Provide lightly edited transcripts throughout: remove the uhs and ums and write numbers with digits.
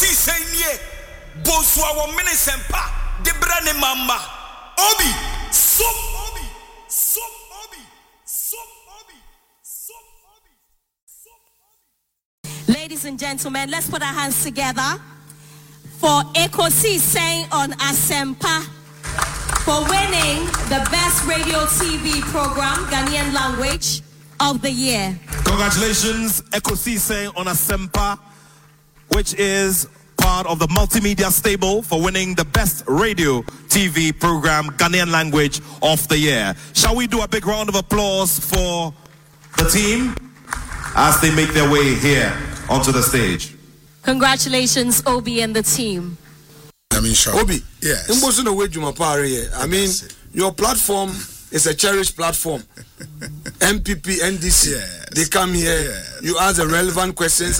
see say Boswa wo minisempa de brane mama obi so obi so obi so obi so obi so obi. Ladies and gentlemen, let's put our hands together for Ekosi saying on Asempa for winning the best radio TV program Ghanaian language of the year. Congratulations, Ekosi saying on Asempa, which is part of the multimedia stable for winning the best radio TV program Ghanaian language of the year. Shall we do a big round of applause for the team as they make their way here onto the stage? Congratulations, Obi and the team. I mean, sure. Obi, yes. I mean, your platform is a cherished platform. MPP, NDC, yes. They come here. Yes. You ask the relevant questions.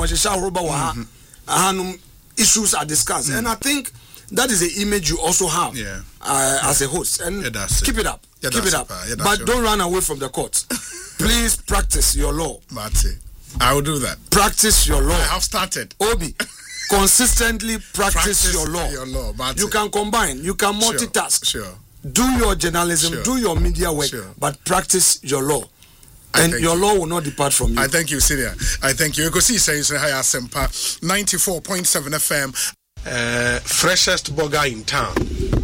Issues are discussed, and I think that is the image you also have as a host. And keep it up, keep it up. But don't run away from the court. Please practice your law. I will do that. Practice your law. I have started. Obi, consistently practice your law. You can combine. You can multitask. Sure. Do your journalism. Do your media work. But practice your law. And your law will not depart from you. I thank you, Syria. I thank you. You can see saying hi Asempa 94.7 FM. Freshest burger in town.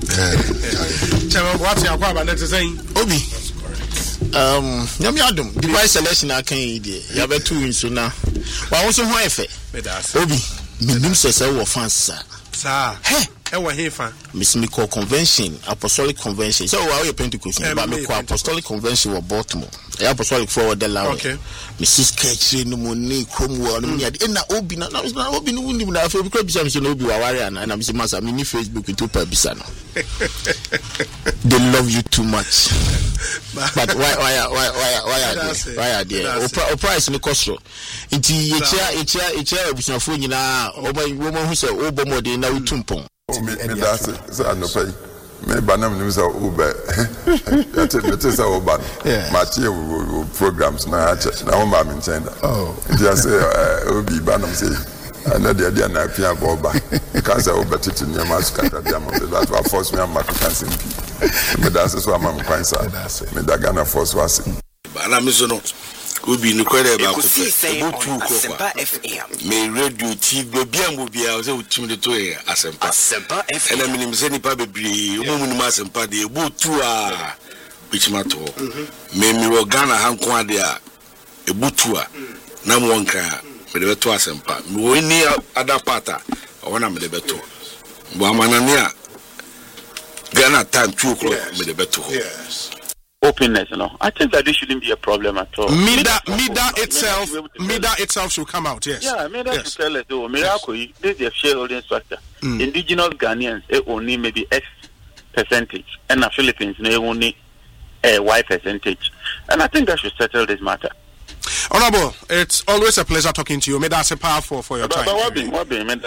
What's your problem? Obi. Yamiadum. Device selection I can eat. You have 2 wins so now. But also who Obi. Minim says I will fancy. Sir. Hey. Miss Miko Convention, Apostolic Convention. So, why are you Pentecost? But Miko Apostolic Convention was Baltimore. Apostolic forward the law. Okay. Mrs. Ketchy, no money, Cromwell, and Obi. Now, it's not Obi. No, I feel because I'm Obi Warrior and I'm saying, I'm in Facebook with 2 Bisano. They love you too much. But why are they? Price in the cost. It's a phone, you know, woman who said, oh, Bomode, now Tumpong. Me that's it. No pay. Me banam news are Uber. That is our ban. Matthew programs now. Now I'm in China. Oh, just say Obi banam say. I know the idea na pia boba. Because I over to near Mascata diamond. That will force me on my cancel. Me that's why I'm quite sad. Me that Ghana force was. Banam is not. Obi no kwere ba ko fe obutu ko kwa me radio TV bia mo bia o se utim de to e Asempa FM ena minim se nipa bebre o mu ma Asempa de obutu a bichima to me wo Ghana hanko ade a ebutu a na mo nka me de beto Asempa me wo ni ada pata o na me de beto bo amanane a Ghana time 2 o'clock me de beto yes. Openness, I think that this shouldn't be a problem at all. Mida itself should come out, yes. Yeah, Mida should tell us, Miracle, this is a shareholding structure. Indigenous Ghanaians, only maybe X percentage, and the Philippines, only Y percentage. And I think that should settle this matter. Honorable, it's always a pleasure talking to you. May that's a powerful for your time. What be? And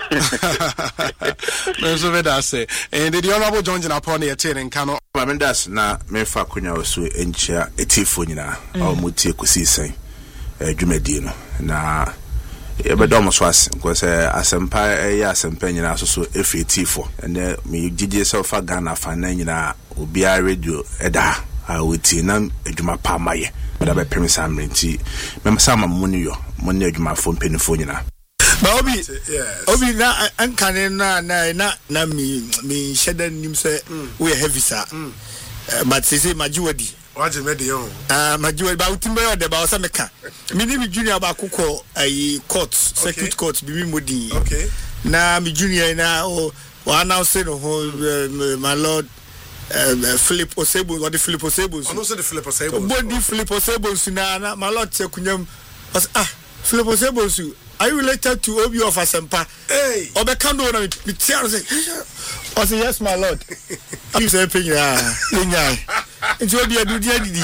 the Honorable John upon the attending Kano. That's na me fa kunya osu enchia etifo nyina mutie kusi sen dwumadi na ebedomo so as because Asempa Asempa nyina so efi etifo and me gigi self Ghana fa na nyina obia radio eda a wuti na adwuma pa maye but abe premise amrenti mem sama muni adwuma fo mpenifo nyina. But Obi na ankane na me sheda nim say we heavy sir. But say majuwadi. What you made yo? Majuwadi ba utimbe yo de ba o meka. Me ni junior ba kokọ court, circuit court bi modi. Okay. Na me junior na o announce no my lord Philip Osebo or the Philip Osebo. No say the Philip Osebo. Body Philip Osebo na my lord chekunyam was Philip Osebo. Are you related to Obi of Asempa? Hey, Obekando na me tiaro say. I say yes my lord. You say penya. Nti Obi adu dia didi.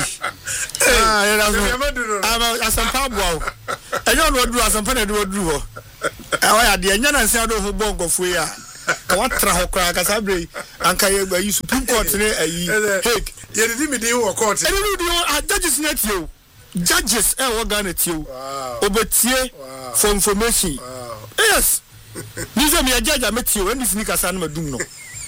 I'm Asempa boa. Enyo no duru Asempa na duru ho. Why ade enya na nsia do ho bongo fu ya. Ka watra ho kwa ka sabre anka ye Supreme Court ne ayi. Hey, ye didi me dey wo court. Any do judges net you. Judges organ it you obetie for information. Yes, Nisa me jaja metio and sneakers and madum no.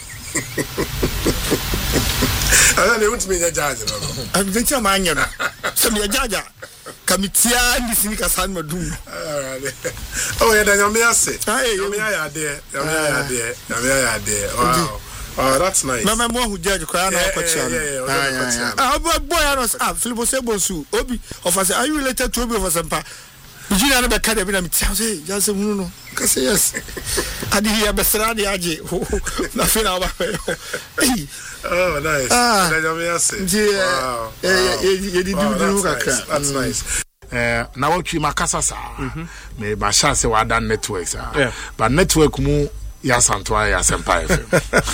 I don't want to be a judge. I'm the chamanya. Some jaja. Kamitia and sneakers and madum. Oh, yeah, then you may say. I there. Wow. Oh, that's nice. Mama mo hu judge kwa na kwacha. Boy anos Philip Osebosu obi of us are you related to obi of Asempa? You know be ka dey be na me tell say just hunu no. Ka say yes. Adi here be sra dey age. Na fe na ba. Oh, nice. Then you may say. Wow. That's nice. Na watch makasa sa. Me ba sha say wa dan network sa. But network mu ya Santoa ya Asempa FM.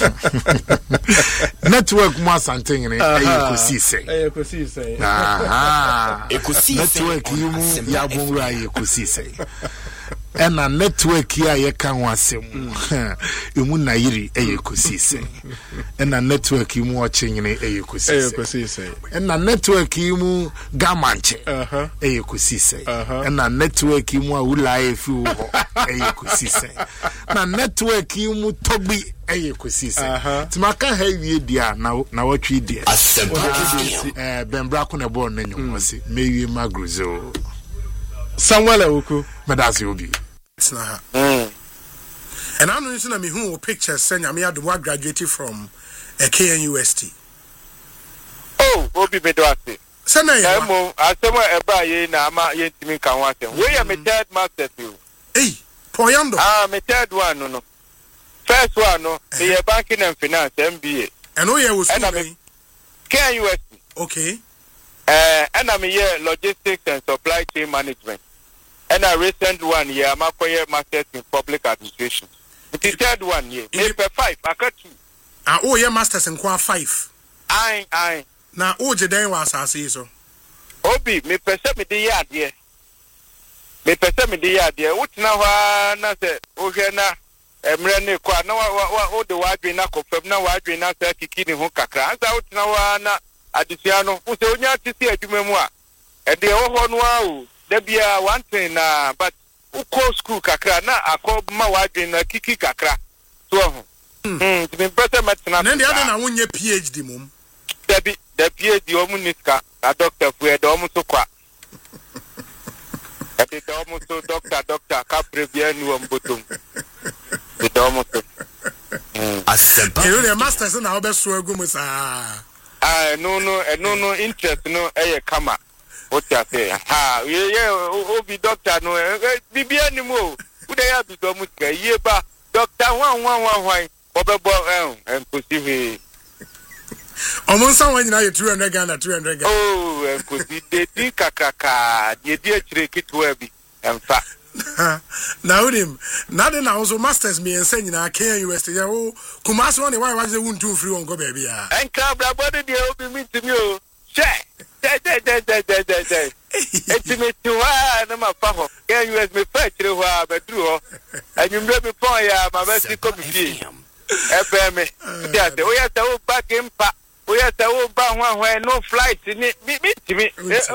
Network mu Asante ngene ekosi sei. Aha. Ekosi network mu ya bonra ekosi sei. Ena network ya ye kan wasem. Emu na yiri ekosi sei. Ena network mu oche ngene ekosi sei. Ena network mu gamanche. Ekosi sei. Ena network mu awula efi wo ekosi sei. Na network mu tobi ekosi sei. Timaka heavy dia na watwi dia. Bembra ko na born na nyomose. Mewie magruzo. Samuel Oku. Medasi obi. It's not her. And I know it's not me who pictures saying I had graduated from KNUST. Oh, Obi Medasi. Sana ya. I eba ye na ama ye ntimi kan wase. We are my third master you. Hey, Poyando. My third one no. First one no, the banking and finance MBA. And where was KNUST. Okay. And I'm here logistics and supply chain management. And a recent one here, I'm a masters in public administration. The third one here, paper 5, I got 2. Oh, yeah, masters in qua 5. Aye. Now, oh, Jaden was I see so. Obi, me perceive me the yard here. Me perceive me the yard here. What now? Na say, okay na. Emrene kwa na wa the wadwe na confirm na wadwe na say kikini ho kakra. Anza what now na adisiano. Wo say onya tisi adwuma mu a. E de ho no a o. Da bia one thing na but uko school kakra na akọ ma wadwe na kiki kakra. So ho. Me perceive metna. Na dia na wonye PhD mum. The PhD omuniska a doctor fu e do mu so kwa. E do mu so doctor ka previa nu ombotom. E do mu so. Asempa. You the masters na obeso agum sa. No interest no e kama. What you say? Ha, yeah, obi doctor no bibia ni mo. Uda ya bi do mu ska ye ba doctor wan obebo impossible. Almost someone you know 200 Ghana. Oh, and could be the kakaka, the dear Tricky and fat. Now, him, nothing also masters me and saying, I can't you yesterday. Oh, Kumas only why was the wound too free on go baby? And Cabra body, the open me to you. Check. Estimate to my papa. Can you as me fetch you are bedroom? And you may be point, my best copy. Ebeme. Yes, we are so back in pa. We are so back when no flight in it. Meet me.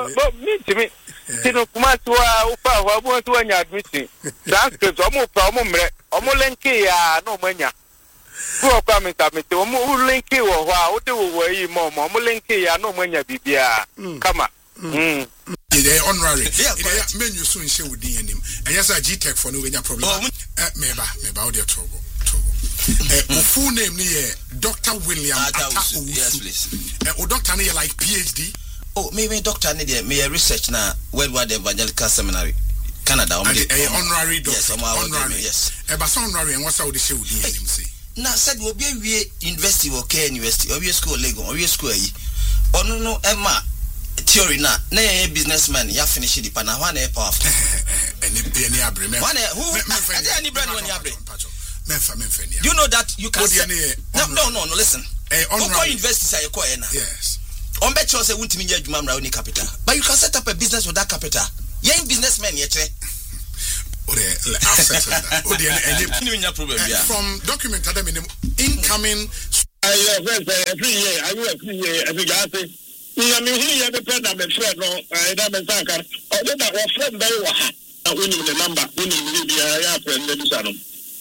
Tino Kumaswa, Upa, who want to admit. Transcripts, Omolenki, no mania. Who are coming to me to Omolenki or how do we more Momolenki, no mania bibia. Come on. They honorary. Menu soon show with him. And yes, I G-Tech for no problem. Maybe audio trouble. Full name Dr. William Atausu. Yes, please. Doctor like PhD. Oh, maybe doctor need me research na Worldwide Evangelical Seminary, Canada. Honorary doctor. Yes, honorary. Yes. But honorary and what's how they show the name say. Na said we be university or care university or school Lagos or school yi. Oh no Emma theory na businessman ya finish the pana one powerful. Any abre me. One who any brand one abre. You know that you can say, no, listen. What universities are you calling? Yes. On bet you say won't mean you capital. But you can set up a business with that capital. You're a businessman yet. I've settled that. Any problem. From document incoming every year, I will every year as a guy. I mean, here the pen I'm a friend, no, I don't know. That was friend very well. Winning the number, winning the friend,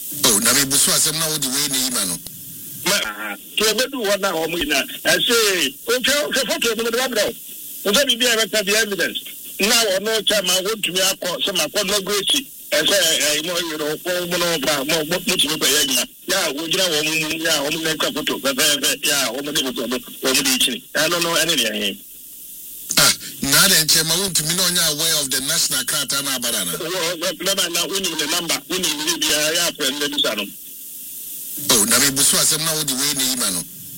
Oh, na me busu asem na wo di we ni ma no. To be do what now o mu ina. I say, okay photo no the bro. O say be the evidence. Now or no chairman want to me akọ some akọ no great. I mo you know ko mo no ba mo to be ya. Ya wo gina wo mu ya o mu na ka photo. Ya o mu de photo no o mu di chi. I don't know any Now then, Chairman, want to be aware of the national character na barana. Now we need the number. We need the friend the Bisano. Oh, now we busu asem na wo di we ni ma no.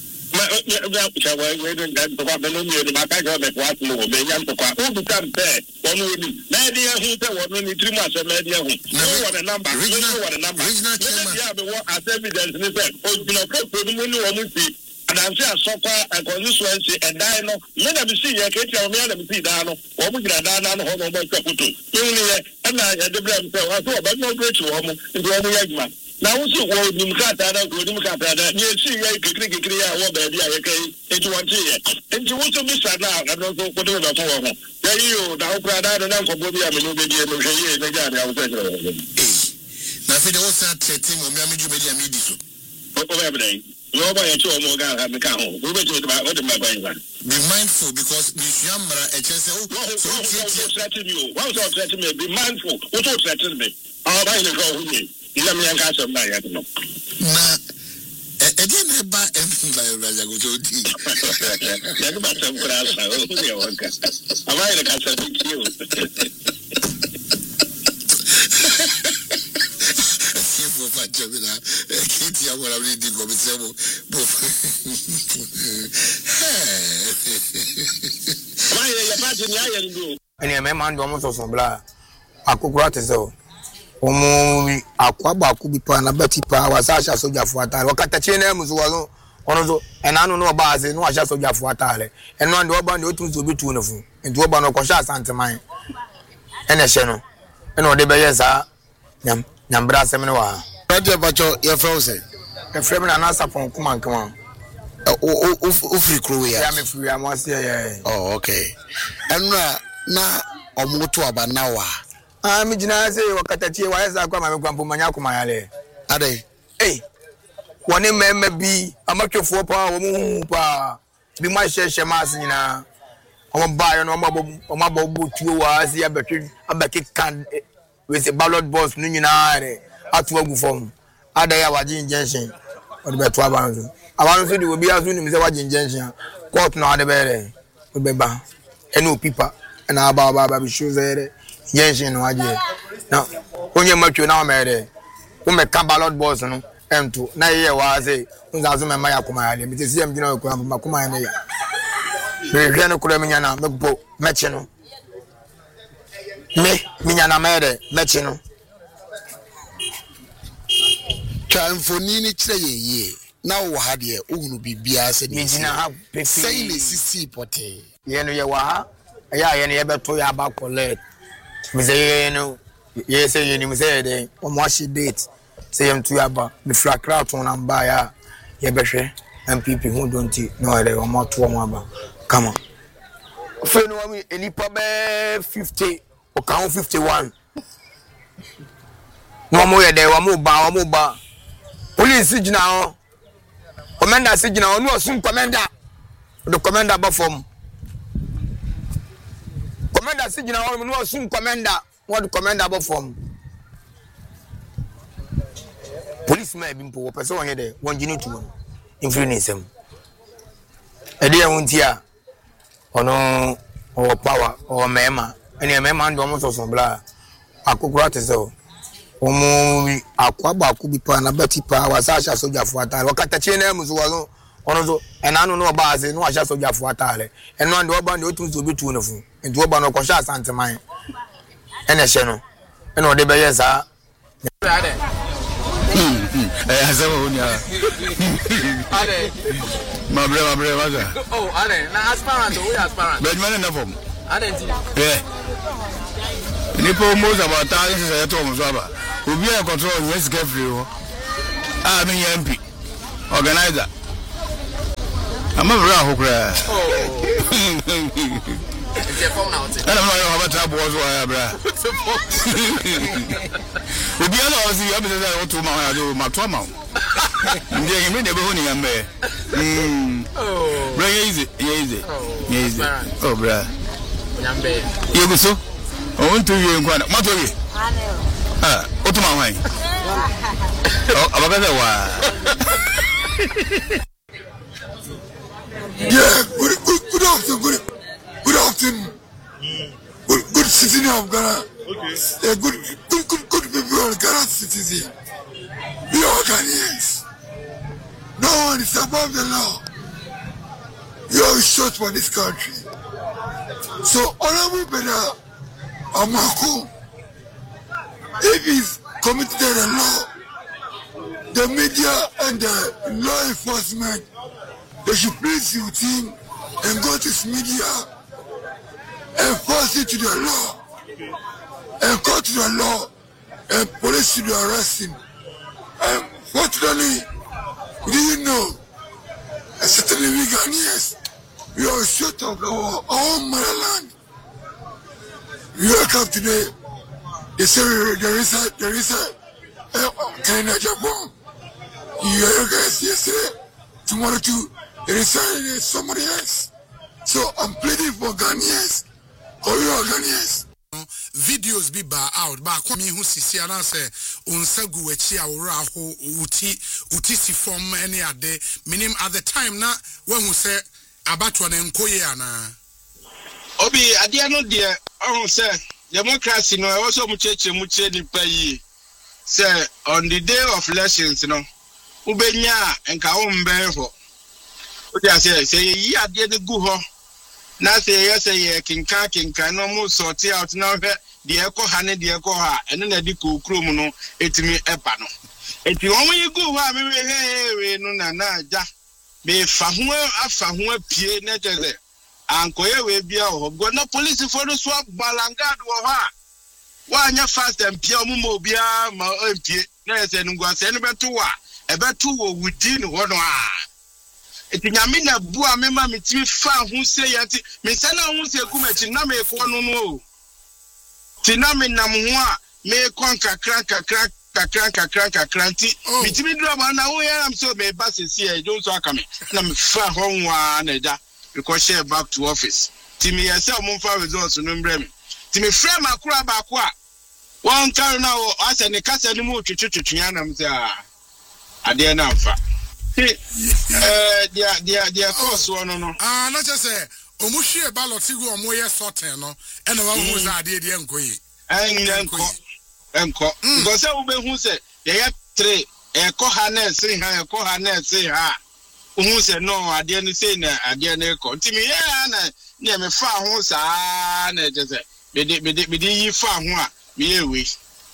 We don't get to the no the back of the what no be yan to kwa. Who become fair? One we media who say what no need 3 months media who. No what the number. Regional chairman. Yeah, be what as evidence ni say. Oh, you know, ko mo ni wo mu see. And I'm saying so far a constituency and dino. Let them see your kitchen or me and see dano. Or we can dano home on my caputo. Only and I had the blame so I thought but no great to home into a yagman. Now also what you can't you see a clear what baby I came into 1 year. And you want to miss that now. I don't know what to do. There you now brother and uncle Bobby and no baby and no year again. I was now if it was that team or me media media. Every day. Be mindful because threaten me. Be mindful. What threaten me? I'll buy the go with me. Let me catch some night. No. Again, about everything like Raja go to tea. Let about some grass. I'm going to catch a big kill. Kitty, I will read the Gobisemo. And your man almost on blah. I could write so. Omo akwaba ku bi pa na beti pa wa sa sha soja fu atare o kata che na muzo wa ono so and I don't know about say no wa sha soja fu atare and no and oba na otun so bi tu no fu nti oba no ko sha santeman ene hye no ene o de be yesa nyambra asem ne wa radio bacho your friend say e frame na answer from kuma nkama o free crew ya me free am was here. Oh okay and na omuto aba na wa mi jina say wakatatie wa yesa kwa ma kwampo manya kuma yale ade woni meme bi amatwefo pa wo mu pa bi ma hye ma asina o ba yo no o ma bo tuo wa asi abeke kan we say ballot box no nyina re atu agu fom ada ya waje injection o de beto abanzo so de obi azu ni se waje injection court na ade bere o be ba eno pipa na aba bi show zere injection no waje na onye matwo na o mere o me ka ballot box no ento na ye wa say unzazu me ma yakoma ya le mi se am gina ko makoma ya ne ya me hwe no kura minya na mebo meche no me minya na mere meche no Chamfoni ni kire ye na wo ha de ohunu bibia se ni gina ha say le sisi pote ye no ye wa ha ya ye no ye beto ya ba collect me say ye no ye say ye ni me say de o mo shi date say em tu ya ba the flag crowd on am ba ya ye behwe MPP who don't no ele o mo to o mo ba come on fe no mi enipa be 50 o kan 51 no mo ye de wa mo ba police gina ho commander se gina ho no sun commander the commander ba form commander se gina ho no sun commander what the commander ba form police man bi mpo person won here de won gina tu influence em e de won ti a ono o power o mema ene mema ndo mo so bla akokura te so omo akwaba ku bi pa na beti pa wa sa sha soja fu atare wakata che na muzo wa ono so enanu no ba ase no wa sha soja fu atare eno ande oba ne otun so bi tu no fu nti oba no ko sha santeman ene hye no eno de be yesa azama unya ade mabre waga oh ade na aspirant we aspirant but man na form ade nti nipo most about thousands of toms aba obi e control yes free ho me MP organizer amabra ho kra I'm not about to boys wire, bra. We be all see you want to my trauma. They made the honey and bear. Bring easy. Oh, bra. You go so? I want to you in Guana. Matory. What my way? Oh, I'm Yeah, good afternoon. Good afternoon. Good citizen of Ghana. Okay. Good people of Ghana citizen. We are Ghanaians. No one is above the law. We are short for this country. So, Honorable Bena Amako, if he's committed a law, the media and the law enforcement, they should please with him and go to his media and force it to the law and go to the law and police should arrest him. And fortunately, we didn't know. And certainly we Ghanaians, we are short of our own motherland. We wake up today, they say there is a Canada, Japan. You heard guys yesterday, tomorrow too, there is somebody else. So I'm pleading for Ghanaians, all you are Ghanaians. Videos be bar out ba kwa mi hu sisi ana se onsagu echi awora ho uti si form any ade minim at the time na when hu se abatwa na nkoye ana obi ade no de ohun se democracy no also mu cheche ni payi se on the day of elections no ubenya enka wo mbe ho o dia se yi ade ne gu ho na say yes ye kinka no mo sort out na hwe de ekoha ne de ekoha ene na di kokrom no etimi eba no eti won yi gu ho a me we no na aja be fa ho afa ho apie na teze ankoye we bia ho go na police for no so balangad wo ha wa anya fast and pia mo obia ma apie na ese ngwa se ne beto wa e beto wo within ho no a eti nyame na bua me ma metimi fa ho se yati me se na ho se kumachi na me ko no no ti na me nam ho a me kon kakran ti metimi dro ma na ho ya am so me ba se e jo so aka me na me fa ho nwa na da because share back to office ti me yese mo fa results no mbre me ti me frame akura ba ko a won kan na o ase ne kasa ni mu twetwetwe anam se a ade na mfa dia course one no na just say omuhwe ballot go omoye sorting no e na wa hu za ade de enkoyi enko because we be hu say ye 3 ekoha na esiri ha ekoha na esiri ha hu say no ade ni say na ade na eko ntimi ye na me fa hu sa na je say me de yi fa hu a me ye we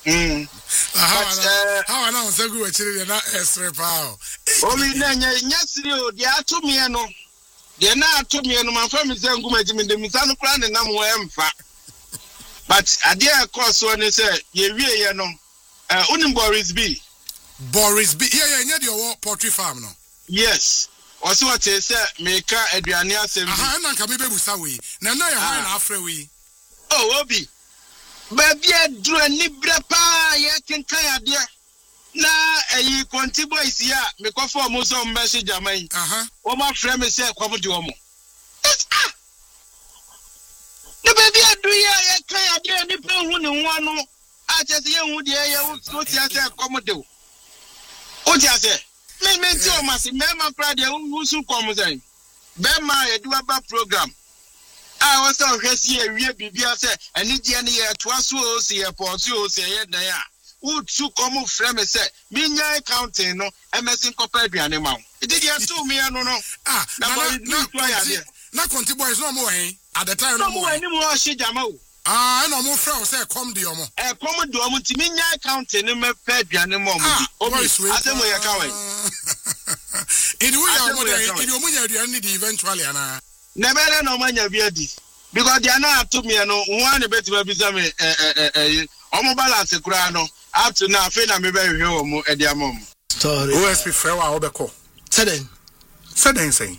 how na on segu we chiri na esre pa o mi na nyasiri o dia atumie no de na atumie no man fa mi se nguma ji mi de mi sanu kra ne nam wo emfa but ade e course one say ye wie ye no unim Boris B yeah nya de poultry farm no yes also what say make aduane asem na nka me bebusa we na ya ho na afre we obi baby adru ni brepa ye kenkan ade na eyi konti boys ya me ko for mo so message jamai o ma frɛ me say kwam de o mo na baby adru ya ye kan ade ni pe hu ni ho no a che se ye hu de ye wo ti ase kwam de o ti ase me ti o ma si me ma pra de hu su kwam say be ma ye do aba program I was on Hessie, Bibia said, and Indian year twice was here, Porto, say, yeah, who took come from me said, Minya counting, no, MSN compared to animal. It did you to me, I don't know. Not Conti boys no more, at the time, no more anymore, she jamo. No more friends say, come to your mom. A common dormant Minya counting, and my pet animal. Oh, sweet, I think we are going. In your money, eventually, Anna. Never no man yadi because they are not to me no one bet to be some omo balance kura no up to now fe na me be hwe omo e dia mom story OSP frewa obeko seden saying